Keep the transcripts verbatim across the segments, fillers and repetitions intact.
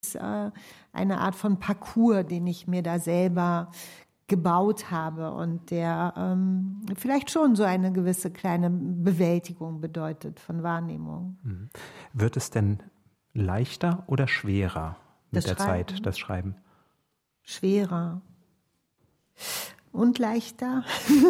ist äh, eine Art von Parcours, den ich mir da selber gebaut habe und der ähm, vielleicht schon so eine gewisse kleine Bewältigung bedeutet von Wahrnehmung. Mhm. Wird es denn leichter oder schwerer mit das der Schreiben? Zeit, das Schreiben? Schwerer. Und leichter.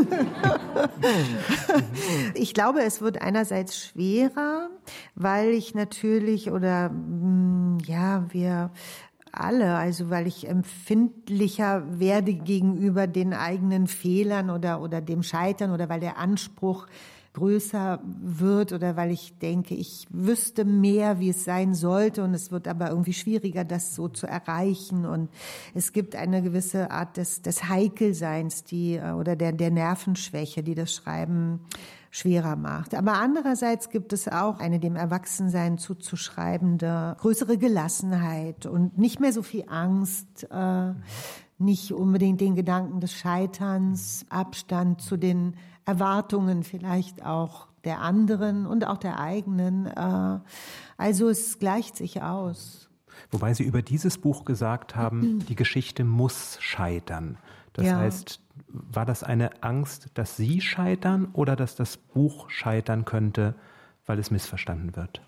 Ich glaube, es wird einerseits schwerer, weil ich natürlich oder ja, wir alle, also weil ich empfindlicher werde gegenüber den eigenen Fehlern oder oder dem Scheitern oder weil der Anspruch größer wird oder weil ich denke, ich wüsste mehr, wie es sein sollte und es wird aber irgendwie schwieriger, das so zu erreichen und es gibt eine gewisse Art des, des Heikelseins, die oder der, der Nervenschwäche, die das Schreiben schwerer macht. Aber andererseits gibt es auch eine dem Erwachsensein zuzuschreibende größere Gelassenheit und nicht mehr so viel Angst, äh, nicht unbedingt den Gedanken des Scheiterns, Abstand zu den Erwartungen vielleicht auch der anderen und auch der eigenen. Also es gleicht sich aus. Wobei Sie über dieses Buch gesagt haben, die Geschichte muss scheitern. Das ja. heißt, war das eine Angst, dass Sie scheitern oder dass das Buch scheitern könnte, weil es missverstanden wird?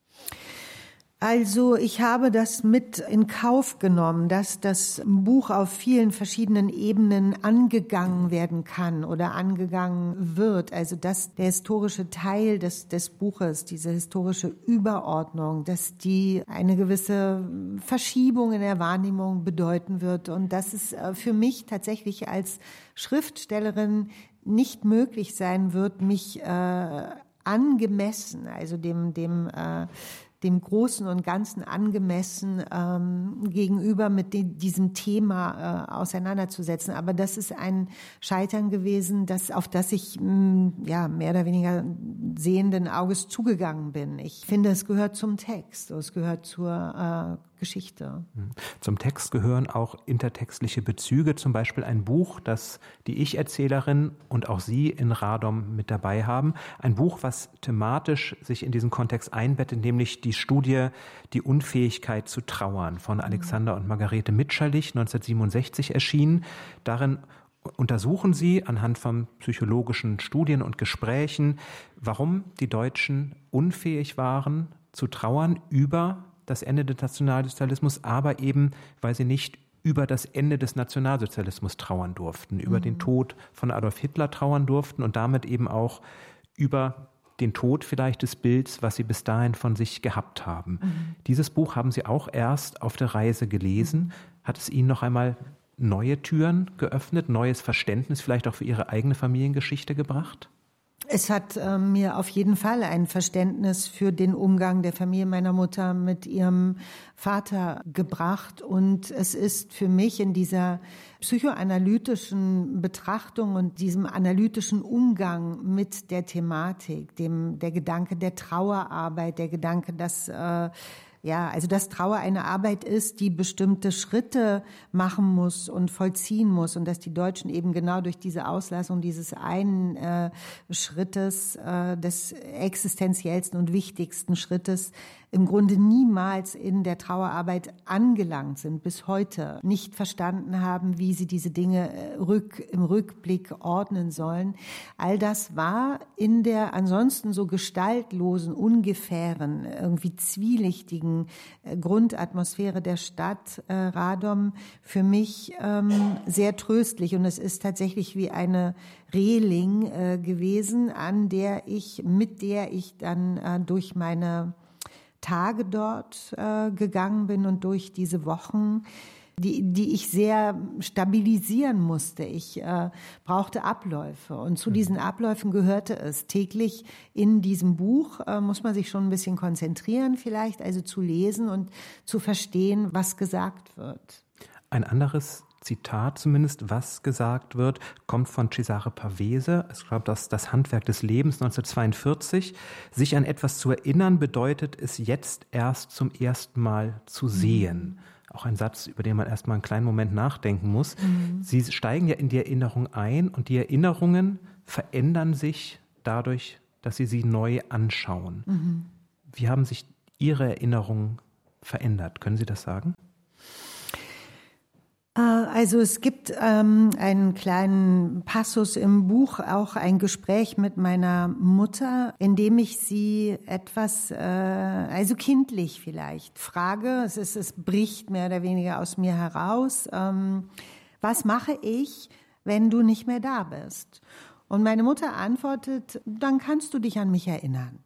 Also ich habe das mit in Kauf genommen, dass das Buch auf vielen verschiedenen Ebenen angegangen werden kann oder angegangen wird. Also dass der historische Teil des, des Buches, diese historische Überordnung, dass die eine gewisse Verschiebung in der Wahrnehmung bedeuten wird und dass es für mich tatsächlich als Schriftstellerin nicht möglich sein wird, mich äh, angemessen, also dem dem äh, dem Großen und Ganzen angemessen ähm, gegenüber mit de- diesem Thema äh, auseinanderzusetzen. Aber das ist ein Scheitern gewesen, das, auf das ich mh, ja mehr oder weniger sehenden Auges zugegangen bin. Ich finde, es gehört zum Text, es gehört zur äh, Geschichte. Zum Text gehören auch intertextliche Bezüge, zum Beispiel ein Buch, das die Ich-Erzählerin und auch Sie in Radom mit dabei haben. Ein Buch, was thematisch sich in diesen Kontext einbettet, nämlich die Studie Die Unfähigkeit zu trauern von Alexander und Margarete Mitscherlich, neunzehnhundertsiebenundsechzig erschienen. Darin untersuchen Sie anhand von psychologischen Studien und Gesprächen, warum die Deutschen unfähig waren zu trauern über das Ende des Nationalsozialismus, aber eben, weil sie nicht über das Ende des Nationalsozialismus trauern durften, über mhm. den Tod von Adolf Hitler trauern durften und damit eben auch über den Tod vielleicht des Bilds, was sie bis dahin von sich gehabt haben. Mhm. Dieses Buch haben Sie auch erst auf der Reise gelesen. Hat es Ihnen noch einmal neue Türen geöffnet, neues Verständnis vielleicht auch für Ihre eigene Familiengeschichte gebracht? Es hat äh, mir auf jeden Fall ein Verständnis für den Umgang der Familie meiner Mutter mit ihrem Vater gebracht. Und es ist für mich in dieser psychoanalytischen Betrachtung und diesem analytischen Umgang mit der Thematik, dem der Gedanke der Trauerarbeit, der Gedanke, dass äh, Ja, also dass Trauer eine Arbeit ist, die bestimmte Schritte machen muss und vollziehen muss und dass die Deutschen eben genau durch diese Auslassung dieses einen äh, Schrittes, äh, des existenziellsten und wichtigsten Schrittes, im Grunde niemals in der Trauerarbeit angelangt sind, bis heute nicht verstanden haben, wie sie diese Dinge rück, im Rückblick ordnen sollen. All das war in der ansonsten so gestaltlosen, ungefähren, irgendwie zwielichtigen Grundatmosphäre der Stadt äh, Radom für mich ähm, sehr tröstlich. Und es ist tatsächlich wie eine Reling äh, gewesen, an der ich, mit der ich dann äh, durch meine Tage dort äh, gegangen bin und durch diese Wochen, die, die ich sehr stabilisieren musste. Ich äh, brauchte Abläufe und zu diesen Abläufen gehörte es. Täglich in diesem Buch äh, muss man sich schon ein bisschen konzentrieren vielleicht, also zu lesen und zu verstehen, was gesagt wird. Ein anderes Zitat zumindest, was gesagt wird, kommt von Cesare Pavese. Ich glaube, das das Handwerk des Lebens neunzehnhundertzweiundvierzig. Sich an etwas zu erinnern bedeutet es jetzt erst zum ersten Mal zu sehen. Mhm. Auch ein Satz, über den man erst mal einen kleinen Moment nachdenken muss. Mhm. Sie steigen ja in die Erinnerung ein und die Erinnerungen verändern sich dadurch, dass Sie sie neu anschauen. Mhm. Wie haben sich Ihre Erinnerungen verändert? Können Sie das sagen? Also es gibt ähm, einen kleinen Passus im Buch, auch ein Gespräch mit meiner Mutter, in dem ich sie etwas, äh, also kindlich vielleicht, frage. Es ist, es bricht mehr oder weniger aus mir heraus. Ähm, was mache ich, wenn du nicht mehr da bist? Und meine Mutter antwortet, dann kannst du dich an mich erinnern.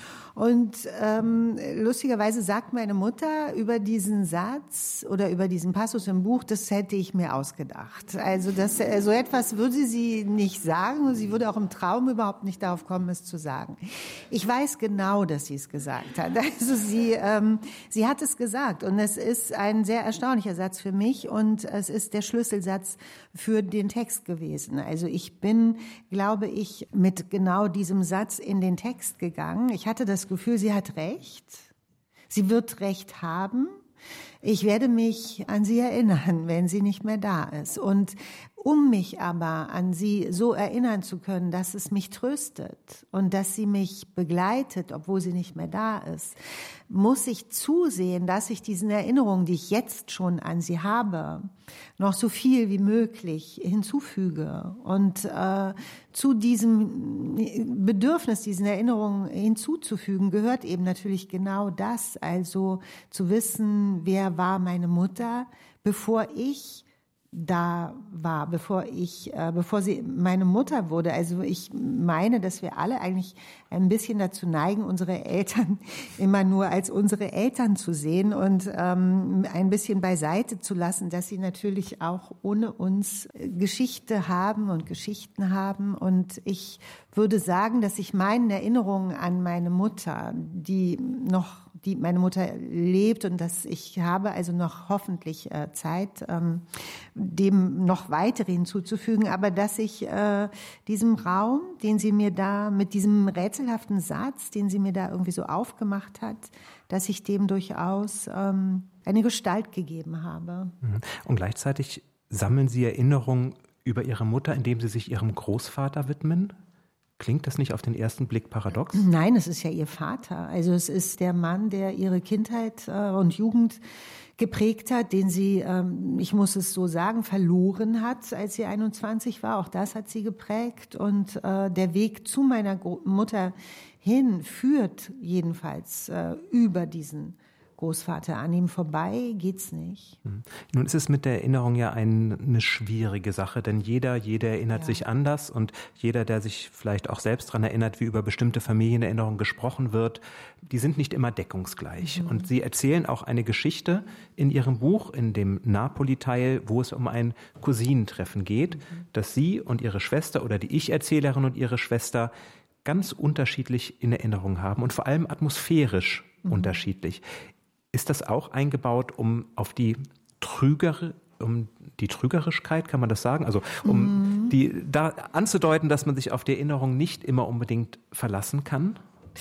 Und ähm, lustigerweise sagt meine Mutter über diesen Satz oder über diesen Passus im Buch, das hätte ich mir ausgedacht. Also das, so etwas würde sie nicht sagen und sie würde auch im Traum überhaupt nicht darauf kommen, es zu sagen. Ich weiß genau, dass sie es gesagt hat. Also sie, ähm, sie hat es gesagt und es ist ein sehr erstaunlicher Satz für mich und es ist der Schlüsselsatz für den Text gewesen. Also ich bin, glaube ich, mit genau diesem Satz in den Text gegangen. Ich hatte das Gefühl, sie hat recht. Sie wird recht haben. Ich werde mich an sie erinnern, wenn sie nicht mehr da ist. Und um mich aber an sie so erinnern zu können, dass es mich tröstet und dass sie mich begleitet, obwohl sie nicht mehr da ist, muss ich zusehen, dass ich diesen Erinnerungen, die ich jetzt schon an sie habe, noch so viel wie möglich hinzufüge. Und äh, zu diesem Bedürfnis, diesen Erinnerungen hinzuzufügen, gehört eben natürlich genau das, also zu wissen, wer war meine Mutter, bevor ich da war, bevor ich, äh, bevor sie meine Mutter wurde. Also ich meine, dass wir alle eigentlich ein bisschen dazu neigen, unsere Eltern immer nur als unsere Eltern zu sehen und ähm, ein bisschen beiseite zu lassen, dass sie natürlich auch ohne uns Geschichte haben und Geschichten haben. Und ich würde sagen, dass ich meinen Erinnerungen an meine Mutter, die noch die meine Mutter lebt und dass ich habe also noch hoffentlich äh, Zeit, ähm, dem noch weitere hinzuzufügen, aber dass ich äh, diesem Raum, den sie mir da mit diesem rätselhaften Satz, den sie mir da irgendwie so aufgemacht hat, dass ich dem durchaus ähm, eine Gestalt gegeben habe. Und gleichzeitig sammeln Sie Erinnerungen über Ihre Mutter, indem Sie sich Ihrem Großvater widmen? Klingt das nicht auf den ersten Blick paradox? Nein, es ist ja ihr Vater. Also es ist der Mann, der ihre Kindheit äh, und Jugend geprägt hat, den sie, ähm, ich muss es so sagen, verloren hat, als sie einundzwanzig war. Auch das hat sie geprägt. Und äh, der Weg zu meiner Gro- Mutter hin führt jedenfalls äh, über diesen Großvater. An ihm vorbei geht's nicht. Nun ist es mit der Erinnerung ja ein, eine schwierige Sache, denn jeder, jeder erinnert ja. sich anders und jeder, der sich vielleicht auch selbst daran erinnert, wie über bestimmte Familienerinnerungen gesprochen wird, die sind nicht immer deckungsgleich. Mhm. Und Sie erzählen auch eine Geschichte in Ihrem Buch, in dem Napoli-Teil, wo es um ein Cousinentreffen geht, mhm. dass Sie und Ihre Schwester oder die Ich-Erzählerin und ihre Schwester ganz unterschiedlich in Erinnerung haben und vor allem atmosphärisch mhm. unterschiedlich. Ist das auch eingebaut, um auf die Trüger, um die Trügerischkeit, kann man das sagen? Also um mhm. die da anzudeuten, dass man sich auf die Erinnerung nicht immer unbedingt verlassen kann?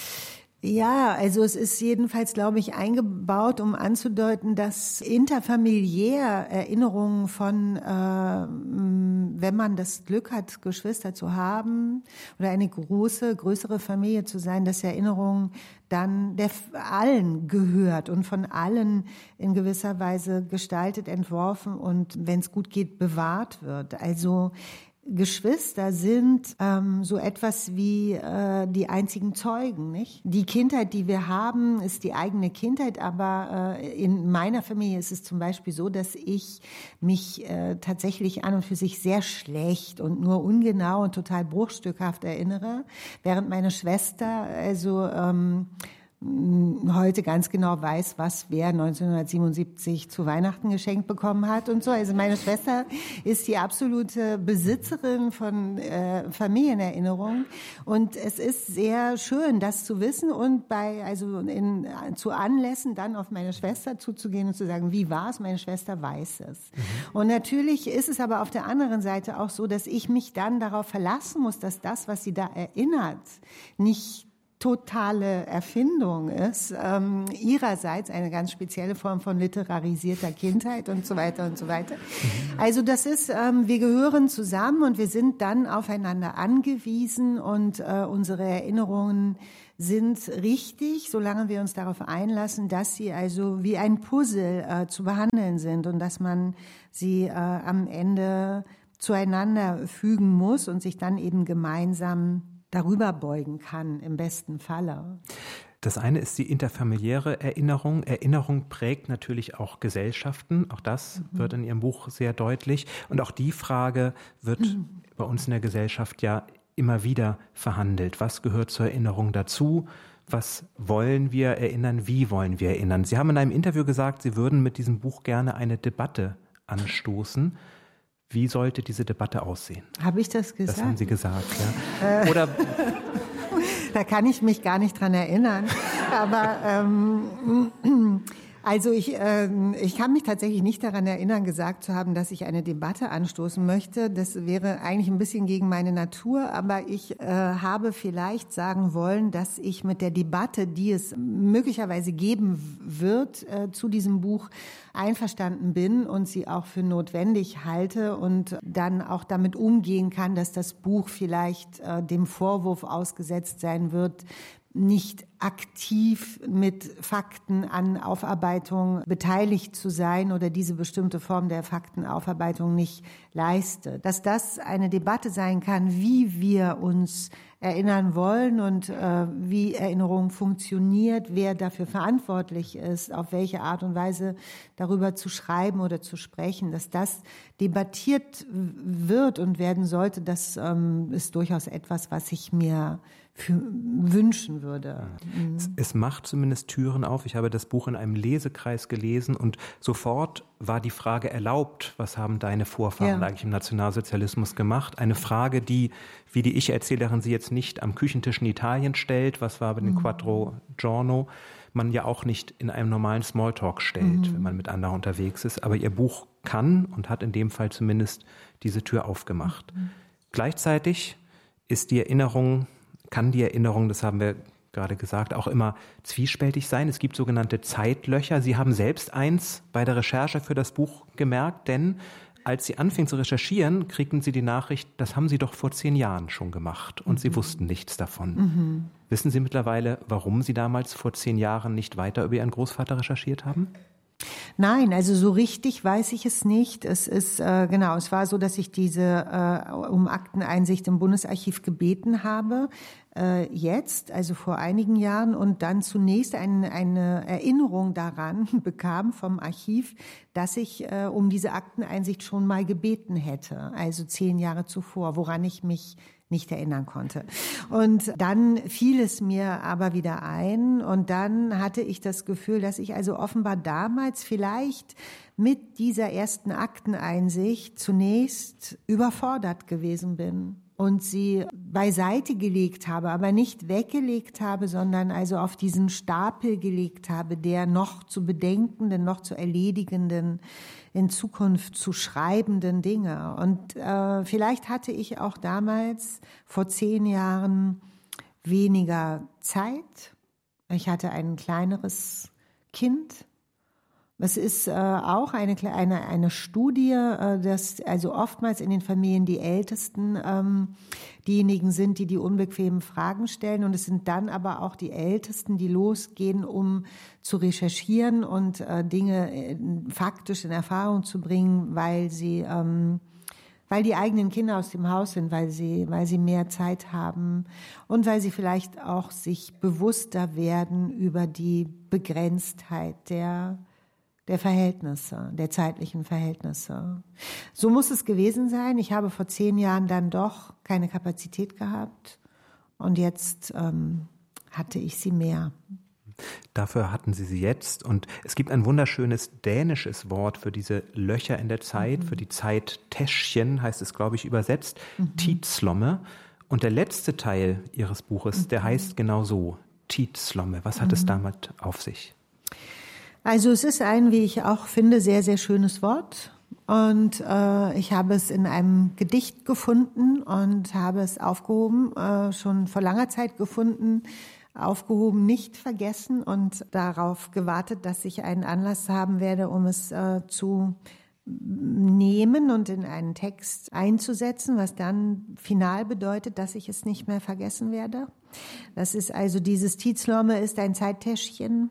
Ja, also es ist jedenfalls, glaube ich, eingebaut, um anzudeuten, dass interfamiliär Erinnerungen von, äh, wenn man das Glück hat, Geschwister zu haben oder eine große, größere Familie zu sein, dass Erinnerungen dann der allen gehört und von allen in gewisser Weise gestaltet, entworfen und, wenn es gut geht, bewahrt wird. Also Geschwister sind ähm, so etwas wie äh, die einzigen Zeugen, nicht? Die Kindheit, die wir haben, ist die eigene Kindheit, aber äh, in meiner Familie ist es zum Beispiel so, dass ich mich äh, tatsächlich an und für sich sehr schlecht und nur ungenau und total bruchstückhaft erinnere, während meine Schwester also ähm, heute ganz genau weiß, was wer neunzehnhundertsiebenundsiebzig zu Weihnachten geschenkt bekommen hat und so. Also meine Schwester ist die absolute Besitzerin von äh, Familienerinnerungen und es ist sehr schön, das zu wissen und bei also in, zu Anlässen dann auf meine Schwester zuzugehen und zu sagen, wie war es? Meine Schwester weiß es. Mhm. Und natürlich ist es aber auf der anderen Seite auch so, dass ich mich dann darauf verlassen muss, dass das, was sie da erinnert, nicht totale Erfindung ist, ähm, ihrerseits eine ganz spezielle Form von literarisierter Kindheit und so weiter und so weiter. Also das ist, ähm, wir gehören zusammen und wir sind dann aufeinander angewiesen und äh, unsere Erinnerungen sind richtig, solange wir uns darauf einlassen, dass sie also wie ein Puzzle äh, zu behandeln sind und dass man sie äh, am Ende zueinander fügen muss und sich dann eben gemeinsam darüber beugen kann, im besten Falle. Das eine ist die interfamiliäre Erinnerung. Erinnerung prägt natürlich auch Gesellschaften. Auch das mhm. wird in Ihrem Buch sehr deutlich. Und auch die Frage wird mhm. bei uns in der Gesellschaft ja immer wieder verhandelt. Was gehört zur Erinnerung dazu? Was wollen wir erinnern? Wie wollen wir erinnern? Sie haben in einem Interview gesagt, Sie würden mit diesem Buch gerne eine Debatte anstoßen. Wie sollte diese Debatte aussehen? Habe ich das gesagt? Das haben Sie gesagt, ja. Oder da kann ich mich gar nicht dran erinnern. Aber ähm, also ich, äh, ich kann mich tatsächlich nicht daran erinnern, gesagt zu haben, dass ich eine Debatte anstoßen möchte. Das wäre eigentlich ein bisschen gegen meine Natur. Aber ich äh, habe vielleicht sagen wollen, dass ich mit der Debatte, die es möglicherweise geben wird, äh, zu diesem Buch einverstanden bin und sie auch für notwendig halte und dann auch damit umgehen kann, dass das Buch vielleicht äh, dem Vorwurf ausgesetzt sein wird, nicht aktiv mit Fakten an Aufarbeitung beteiligt zu sein oder diese bestimmte Form der Faktenaufarbeitung nicht leistet. Dass das eine Debatte sein kann, wie wir uns erinnern wollen und äh, wie Erinnerung funktioniert, wer dafür verantwortlich ist, auf welche Art und Weise darüber zu schreiben oder zu sprechen, dass das debattiert wird und werden sollte, das ähm, ist durchaus etwas, was ich mir für, wünschen würde. Mhm. Es, es macht zumindest Türen auf. Ich habe das Buch in einem Lesekreis gelesen und sofort war die Frage erlaubt, was haben deine Vorfahren ja. eigentlich im Nationalsozialismus gemacht? Eine Frage, die, wie die Ich-Erzählerin sie jetzt nicht am Küchentisch in Italien stellt, was war bei den mhm. Quattro Giorno, man ja auch nicht in einem normalen Smalltalk stellt, mhm. wenn man mit anderen unterwegs ist. Aber ihr Buch kann und hat in dem Fall zumindest diese Tür aufgemacht. Mhm. Gleichzeitig ist die Erinnerung, kann die Erinnerung, das haben wir gerade gesagt, auch immer zwiespältig sein. Es gibt sogenannte Zeitlöcher. Sie haben selbst eins bei der Recherche für das Buch gemerkt, denn als Sie anfingen zu recherchieren, kriegten Sie die Nachricht, das haben Sie doch vor zehn Jahren schon gemacht und mhm. Sie wussten nichts davon. Mhm. Wissen Sie mittlerweile, warum Sie damals vor zehn Jahren nicht weiter über Ihren Großvater recherchiert haben? Nein, also so richtig weiß ich es nicht. Es ist äh, genau, es war so, dass ich diese äh, um Akteneinsicht im Bundesarchiv gebeten habe, äh, jetzt, also vor einigen Jahren, und dann zunächst ein, eine Erinnerung daran bekam vom Archiv, dass ich äh, um diese Akteneinsicht schon mal gebeten hätte, also zehn Jahre zuvor, woran ich mich nicht erinnern konnte. Und dann fiel es mir aber wieder ein und dann hatte ich das Gefühl, dass ich also offenbar damals vielleicht mit dieser ersten Akteneinsicht zunächst überfordert gewesen bin und sie beiseite gelegt habe, aber nicht weggelegt habe, sondern also auf diesen Stapel gelegt habe, der noch zu bedenkenden, noch zu erledigenden, in Zukunft zu schreibenden Dinge. Und äh, vielleicht hatte ich auch damals vor zehn Jahren weniger Zeit. Ich hatte ein kleineres Kind. Es ist äh, auch eine, eine, eine Studie, äh, dass also oftmals in den Familien die Ältesten ähm, diejenigen sind, die die unbequemen Fragen stellen. Und es sind dann aber auch die Ältesten, die losgehen, um zu recherchieren und äh, Dinge äh, faktisch in Erfahrung zu bringen, weil sie, ähm, weil die eigenen Kinder aus dem Haus sind, weil sie, weil sie mehr Zeit haben und weil sie vielleicht auch sich bewusster werden über die Begrenztheit der der Verhältnisse, der zeitlichen Verhältnisse. So muss es gewesen sein. Ich habe vor zehn Jahren dann doch keine Kapazität gehabt und jetzt ähm, hatte ich sie mehr. Dafür hatten Sie sie jetzt und es gibt ein wunderschönes dänisches Wort für diese Löcher in der Zeit, mhm. für die Zeittäschchen heißt es, glaube ich, übersetzt, mhm. Tidslomme. Und der letzte Teil Ihres Buches, mhm. der heißt genau so, Tidslomme. Was hat mhm. es damit auf sich? Also es ist ein, wie ich auch finde, sehr, sehr schönes Wort und äh, ich habe es in einem Gedicht gefunden und habe es aufgehoben, äh, schon vor langer Zeit gefunden, aufgehoben, nicht vergessen und darauf gewartet, dass ich einen Anlass haben werde, um es äh, zu nehmen und in einen Text einzusetzen, was dann final bedeutet, dass ich es nicht mehr vergessen werde. Das ist also dieses Tidslomme ist ein Zeittäschchen,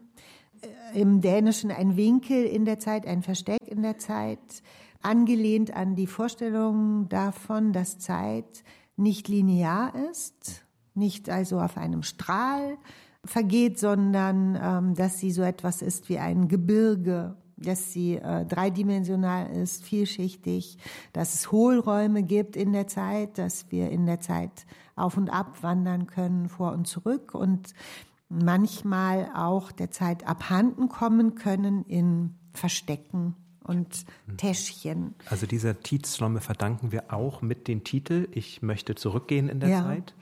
im Dänischen ein Winkel in der Zeit, ein Versteck in der Zeit, angelehnt an die Vorstellung davon, dass Zeit nicht linear ist, nicht also auf einem Strahl vergeht, sondern ähm, dass sie so etwas ist wie ein Gebirge, dass sie äh, dreidimensional ist, vielschichtig, dass es Hohlräume gibt in der Zeit, dass wir in der Zeit auf und ab wandern können, vor und zurück und manchmal auch der Zeit abhanden kommen können in Verstecken und Täschchen. Also dieser Tidslomme verdanken wir auch mit dem Titel Ich möchte zurückgehen in der ja. Zeit.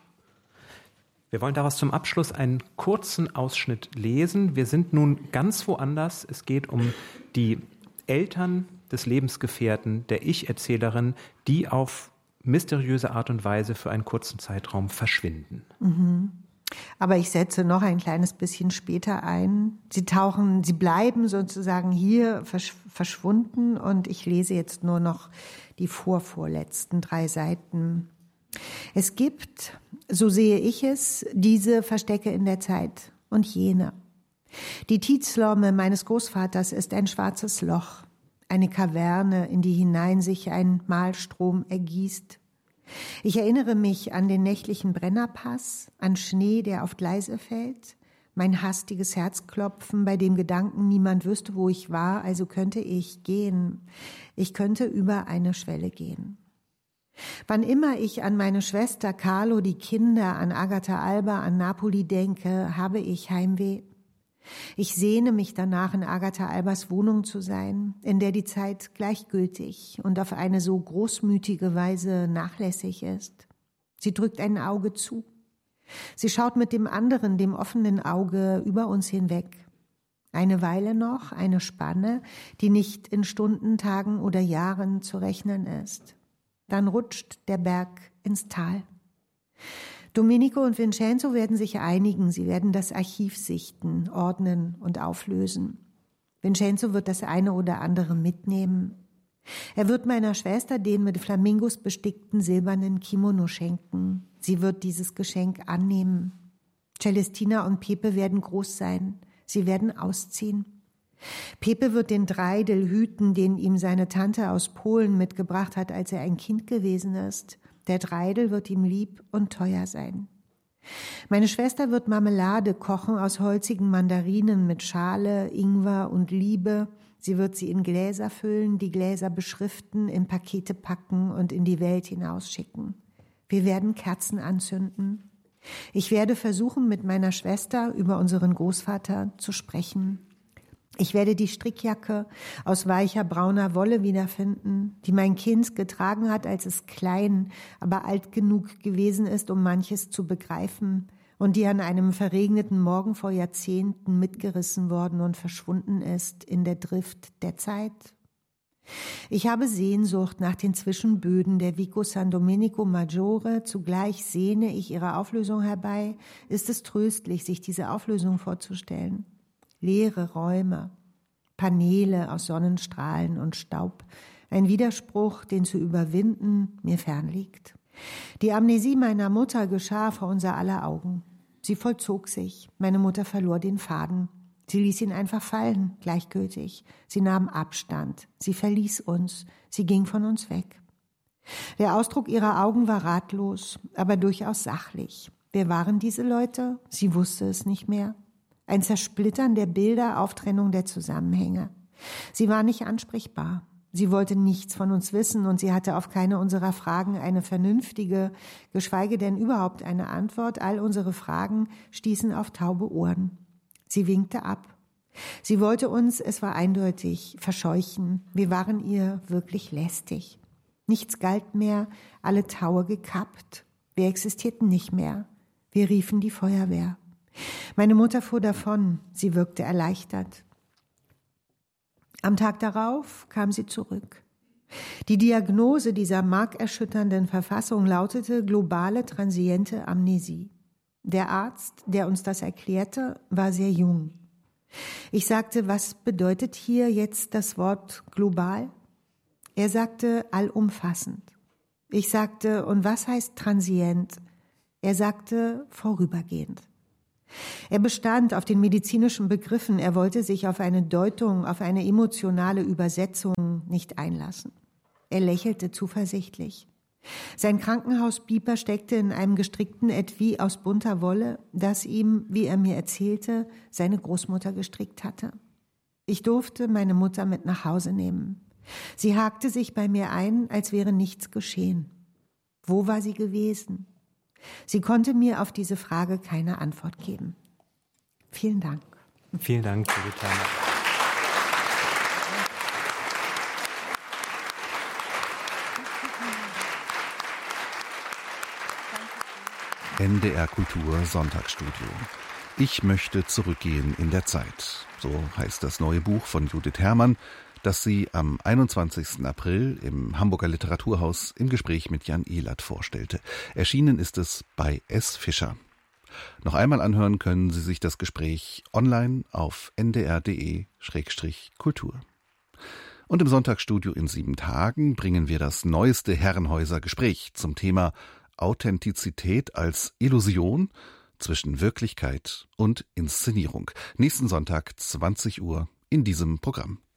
Wir wollen daraus zum Abschluss einen kurzen Ausschnitt lesen. Wir sind nun ganz woanders. Es geht um die Eltern des Lebensgefährten der Ich-Erzählerin, die auf mysteriöse Art und Weise für einen kurzen Zeitraum verschwinden. Mhm. Aber ich setze noch ein kleines bisschen später ein. Sie tauchen, sie bleiben sozusagen hier versch- verschwunden und ich lese jetzt nur noch die vorvorletzten drei Seiten. Es gibt, so sehe ich es, diese Verstecke in der Zeit und jene. Die Tidslomme meines Großvaters ist ein schwarzes Loch, eine Kaverne, in die hinein sich ein Mahlstrom ergießt. Ich erinnere mich an den nächtlichen Brennerpass, an Schnee, der auf Gleise fällt, mein hastiges Herzklopfen bei dem Gedanken, niemand wüsste, wo ich war, also könnte ich gehen. Ich könnte über eine Schwelle gehen. Wann immer ich an meine Schwester Carlo, die Kinder, an Agatha Alba, an Napoli denke, habe ich Heimweh. Ich sehne mich danach, in Agatha Albas Wohnung zu sein, in der die Zeit gleichgültig und auf eine so großmütige Weise nachlässig ist. Sie drückt ein Auge zu. Sie schaut mit dem anderen, dem offenen Auge, über uns hinweg. Eine Weile noch, eine Spanne, die nicht in Stunden, Tagen oder Jahren zu rechnen ist. Dann rutscht der Berg ins Tal. Domenico und Vincenzo werden sich einigen. Sie werden das Archiv sichten, ordnen und auflösen. Vincenzo wird das eine oder andere mitnehmen. Er wird meiner Schwester den mit Flamingos bestickten silbernen Kimono schenken. Sie wird dieses Geschenk annehmen. Celestina und Pepe werden groß sein. Sie werden ausziehen. Pepe wird den Dreidel hüten, den ihm seine Tante aus Polen mitgebracht hat, als er ein Kind gewesen ist. Der Dreidel wird ihm lieb und teuer sein. Meine Schwester wird Marmelade kochen aus holzigen Mandarinen mit Schale, Ingwer und Liebe. Sie wird sie in Gläser füllen, die Gläser beschriften, in Pakete packen und in die Welt hinausschicken. Wir werden Kerzen anzünden. Ich werde versuchen, mit meiner Schwester über unseren Großvater zu sprechen. Ich werde die Strickjacke aus weicher brauner Wolle wiederfinden, die mein Kind getragen hat, als es klein, aber alt genug gewesen ist, um manches zu begreifen und die an einem verregneten Morgen vor Jahrzehnten mitgerissen worden und verschwunden ist in der Drift der Zeit. Ich habe Sehnsucht nach den Zwischenböden der Vico San Domenico Maggiore, zugleich sehne ich ihre Auflösung herbei. Ist es tröstlich, sich diese Auflösung vorzustellen? Leere Räume, Paneele aus Sonnenstrahlen und Staub, ein Widerspruch, den zu überwinden mir fern liegt. Die Amnesie meiner Mutter geschah vor unser aller Augen. Sie vollzog sich, meine Mutter verlor den Faden. Sie ließ ihn einfach fallen, gleichgültig. Sie nahm Abstand, sie verließ uns, sie ging von uns weg. Der Ausdruck ihrer Augen war ratlos, aber durchaus sachlich. Wer waren diese Leute? Sie wusste es nicht mehr. Ein Zersplittern der Bilder, Auftrennung der Zusammenhänge. Sie war nicht ansprechbar. Sie wollte nichts von uns wissen und sie hatte auf keine unserer Fragen eine vernünftige, geschweige denn überhaupt eine Antwort. All unsere Fragen stießen auf taube Ohren. Sie winkte ab. Sie wollte uns, es war eindeutig, verscheuchen. Wir waren ihr wirklich lästig. Nichts galt mehr, alle Taue gekappt. Wir existierten nicht mehr. Wir riefen die Feuerwehr. Meine Mutter fuhr davon, sie wirkte erleichtert. Am Tag darauf kam sie zurück. Die Diagnose dieser markerschütternden Verfassung lautete globale transiente Amnesie. Der Arzt, der uns das erklärte, war sehr jung. Ich sagte, was bedeutet hier jetzt das Wort global? Er sagte, allumfassend. Ich sagte, und was heißt transient? Er sagte, vorübergehend. Er bestand auf den medizinischen Begriffen, er wollte sich auf eine Deutung, auf eine emotionale Übersetzung nicht einlassen. Er lächelte zuversichtlich. Sein Krankenhausbieper steckte in einem gestrickten Etui aus bunter Wolle, das ihm, wie er mir erzählte, seine Großmutter gestrickt hatte. Ich durfte meine Mutter mit nach Hause nehmen. Sie hakte sich bei mir ein, als wäre nichts geschehen. Wo war sie gewesen? Sie konnte mir auf diese Frage keine Antwort geben. Vielen Dank. Vielen Dank, Judith Herrmann. N D R Kultur Sonntagsstudio. Ich möchte zurückgehen in der Zeit. So heißt das neue Buch von Judith Herrmann, das sie am einundzwanzigsten April im Hamburger Literaturhaus im Gespräch mit Jan Ehlert vorstellte. Erschienen ist es bei S. Fischer. Noch einmal anhören können Sie sich das Gespräch online auf n d r punkt d e slash kultur. Und im Sonntagsstudio in sieben Tagen bringen wir das neueste Herrenhäuser-Gespräch zum Thema Authentizität als Illusion zwischen Wirklichkeit und Inszenierung. Nächsten Sonntag zwanzig Uhr in diesem Programm.